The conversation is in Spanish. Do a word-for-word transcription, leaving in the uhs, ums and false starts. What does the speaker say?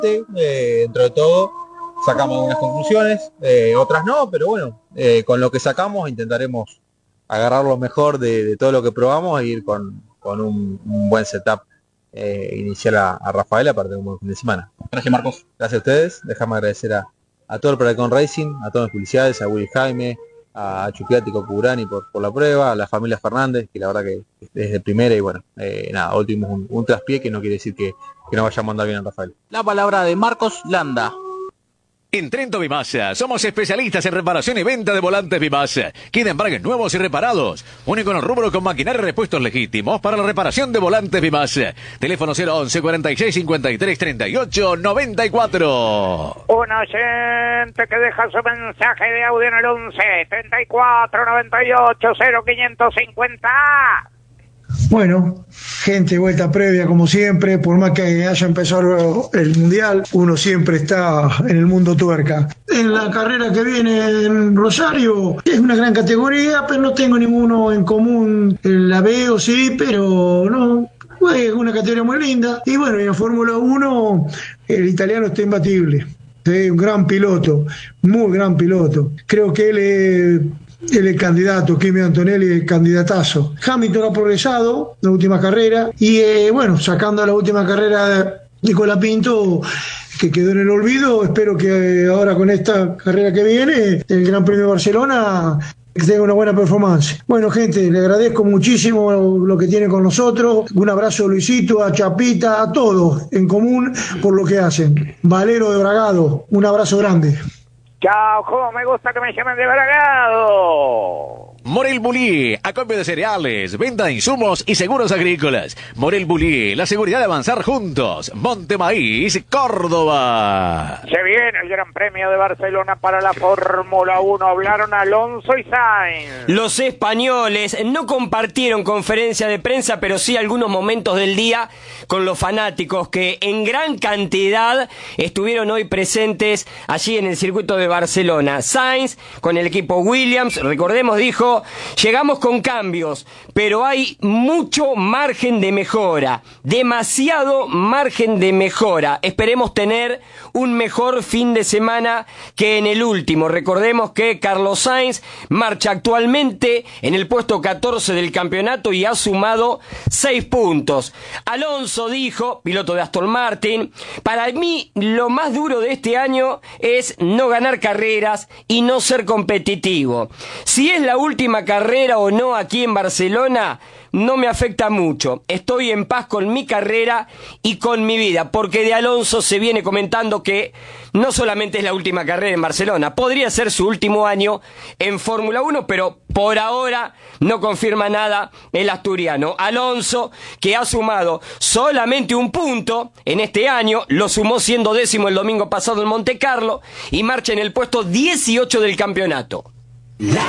eh, dentro de todo sacamos algunas conclusiones, eh, otras no, pero bueno, eh, con lo que sacamos intentaremos agarrar lo mejor de, de todo lo que probamos e ir con, con un, un buen setup eh, inicial a, a Rafaela para tener un buen fin de semana. Gracias, Marcos. Gracias a ustedes, déjame agradecer a, a todo el Predacon Racing, a todas las publicidades, a Willy Jaime, a Chupiati Cocurani por, por la prueba, a la familia Fernández, que la verdad que es de primera y bueno, eh, nada, hoy tuvimos un, un traspié que no quiere decir que, que no vayamos a andar bien a Rafael. La palabra de Marcos Landa. En Trento Vimasa somos especialistas en reparación y venta de volantes Vimasa. Quieren embragues nuevos y reparados. Único en el rubro con maquinaria y repuestos legítimos para la reparación de volantes Vimasa. Teléfono cero once cuarenta y seis cincuenta y tres treinta y ocho noventa y cuatro. Un oyente que deja su mensaje de audio en el once treinta y cuatro noventa y ocho cero quinientos cincuenta. Bueno, gente, vuelta previa como siempre, por más que haya empezado el Mundial, uno siempre está en el mundo tuerca. En la carrera que viene en Rosario es una gran categoría, pero no tengo ninguno en común, la veo sí, pero no, es una categoría muy linda. Y bueno, en la Fórmula uno el italiano está imbatible, es un gran piloto, muy gran piloto. Creo que él es... Él es candidato, Kimi Antonelli es candidatazo. Hamilton ha progresado en la última carrera y eh, bueno, sacando la última carrera de Nicolás Pinto, que quedó en el olvido, espero que ahora con esta carrera que viene, el Gran Premio de Barcelona, tenga una buena performance. Bueno, gente, le agradezco muchísimo lo que tiene con nosotros. Un abrazo a Luisito, a Chapita, a todos en común por lo que hacen. Valero de Bragado, un abrazo grande. Chao, cómo me gusta que me llamen de Bragado. Morel Bulí, acopio de cereales, venta de insumos y seguros agrícolas. Morel Bulí, la seguridad de avanzar juntos. Monte Maíz, Córdoba. Se viene el Gran Premio de Barcelona para la Fórmula uno. Hablaron Alonso y Sainz. Los españoles no compartieron conferencia de prensa, pero sí algunos momentos del día con los fanáticos que en gran cantidad estuvieron hoy presentes allí en el circuito de Barcelona. Sainz con el equipo Williams, recordemos, dijo: llegamos con cambios, pero hay mucho margen de mejora, demasiado margen de mejora. Esperemos tener un mejor fin de semana que en el último. Recordemos que Carlos Sainz marcha actualmente en el puesto catorce del campeonato y ha sumado seis puntos. Alonso dijo, piloto de Aston Martin: para mí lo más duro de este año es no ganar carreras y no ser competitivo. Si es la última carrera o no aquí en Barcelona, no me afecta mucho. Estoy en paz con mi carrera y con mi vida, porque de Alonso se viene comentando que no solamente es la última carrera en Barcelona, podría ser su último año en Fórmula uno, pero por ahora no confirma nada el asturiano. Alonso, que ha sumado solamente un punto en este año, lo sumó siendo décimo el domingo pasado en Monte Carlo y marcha en el puesto dieciocho del campeonato. La